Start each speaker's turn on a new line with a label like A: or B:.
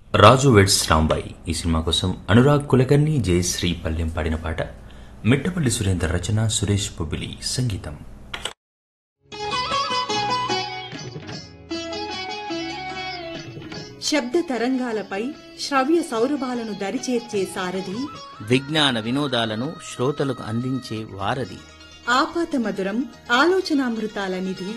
A: రాజు weds Rambai ఈ cinema కోసం అనురాగ్ కులకర్ణి జయశ్రీ పల్లెం పాడిన పాట. మిట్టపల్లి సురేందర్ రచన, సురేష్ బొబ్బిలి సంగీతం.
B: శబ్ద తరంగాలపై శ్రవ్య సౌరభాలను దరిచేర్చే సారథి,
C: విజ్ఞాన వినోదాలను శ్రోతలకు అందించే వారధి,
B: ఆపాత మధురం ఆలోచనామృతాల నిధి,